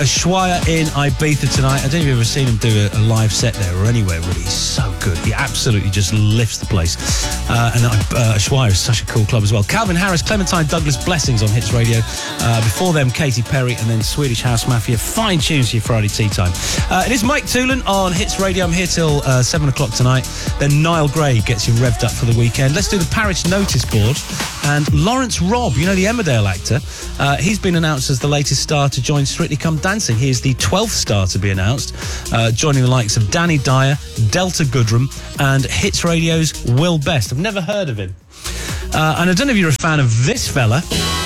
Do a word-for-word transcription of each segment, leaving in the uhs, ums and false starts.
Ushuaia in Ibiza tonight. I don't know if you've ever seen him do a, a live set there or anywhere, really. He's so good. He absolutely just lifts the place. Uh, and uh, Ushuaia is such a cool club as well. Calvin Harris, Clementine Douglas, Blessings on Hits Radio. Uh, before them, Katy Perry, and then Swedish House Mafia. Fine tunes for your Friday tea time. Uh, it is Mike Toolan on Hits Radio. I'm here till uh, seven o'clock tonight. Then Niall Gray gets you revved up for the weekend. Let's do the Parish Notice Board. And Lawrence Robb, you know, the Emmerdale actor, uh, he's been announced as the latest star to join Strictly Come Dancing. He is the twelfth star to be announced, uh, joining the likes of Danny Dyer, Delta Goodrem, and Hits Radio's Will Best. I've never heard of him. Uh, and I don't know if you're a fan of this fella.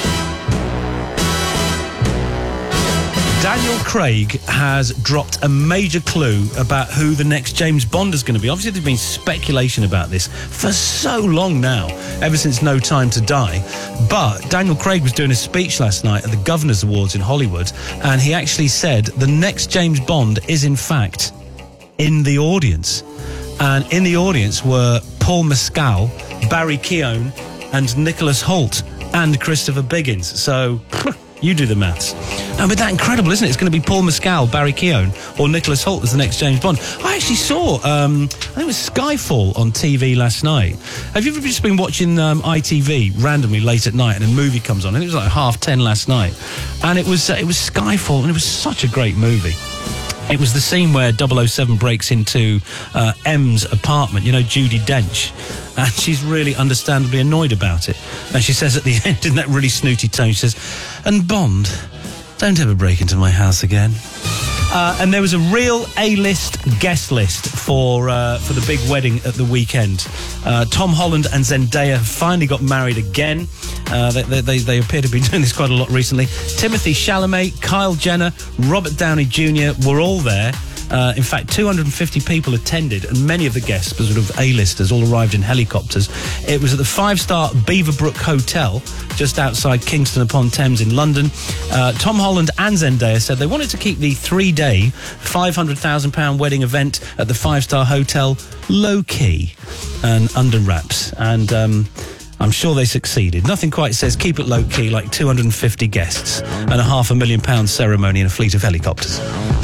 Daniel Craig has dropped a major clue about who the next James Bond is going to be. Obviously, there's been speculation about this for so long now, ever since No Time to Die. But Daniel Craig was doing a speech last night at the Governor's Awards in Hollywood, and he actually said the next James Bond is, in fact, in the audience. And in the audience were Paul Mescal, Barry Keoghan, and Nicholas Hoult, and Christopher Biggins. So... you do the maths. No, but that's incredible, isn't it? It's going to be Paul Mescal, Barry Keoghan, or Nicholas Hoult as the next James Bond. I actually saw, um, I think it was Skyfall on T V last night. Have you ever just been watching um, I T V randomly late at night and a movie comes on? I think it was like half ten last night. And it was, uh, it was Skyfall, and it was such a great movie. It was the scene where double oh seven breaks into uh, M's apartment, you know, Judi Dench, and she's really understandably annoyed about it. And she says at the end, in that really snooty tone, she says, "And Bond, don't ever break into my house again." Uh, and there was a real A-list guest list for uh, for the big wedding at the weekend. Uh, Tom Holland and Zendaya finally got married again. Uh, they, they, they appear to be doing this quite a lot recently. Timothée Chalamet, Kyle Jenner, Robert Downey Junior were all there. Uh, in fact, two hundred fifty people attended, and many of the guests, sort of A-listers, all arrived in helicopters. It was at the five-star Beaverbrook Hotel, just outside Kingston upon Thames in London. Uh, Tom Holland and Zendaya said they wanted to keep the three-day, five hundred thousand pound wedding event at the five-star hotel low-key and under wraps. And... Um, I'm sure they succeeded. Nothing quite says keep it low-key like two hundred fifty guests and a half a million pound ceremony in a fleet of helicopters.